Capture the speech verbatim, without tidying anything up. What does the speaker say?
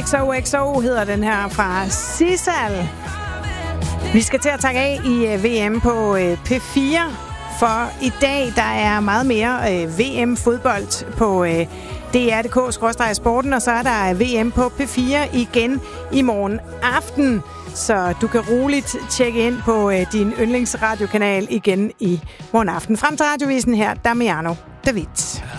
X O X O hedder den her fra Sissal. Vi skal til at takke af i V M på P fire, for i dag der er meget mere V M-fodbold på D R punktum d k skråstreg sporten, og så er der V M på P fire igen i morgen aften. Så du kan roligt tjekke ind på din yndlingsradiokanal igen i morgen aften. Frem til radiovisen her, Damiano David.